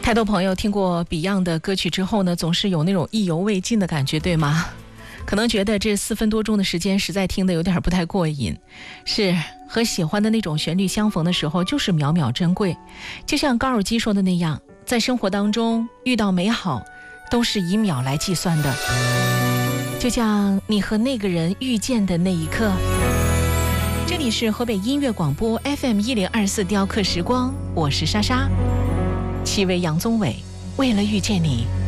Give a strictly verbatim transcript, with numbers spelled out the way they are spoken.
太多朋友听过 Beyond 的歌曲之后呢，总是有那种意犹未尽的感觉，对吗？可能觉得这四分多钟的时间实在听得有点不太过瘾。是，和喜欢的那种旋律相逢的时候，就是秒秒珍贵。就像高尔基说的那样，在生活当中遇到美好，都是以秒来计算的。就像你和那个人遇见的那一刻。这里是河北音乐广播 F M 一零二四雕刻时光，我是莎莎。戚为杨宗纬，为了遇见你。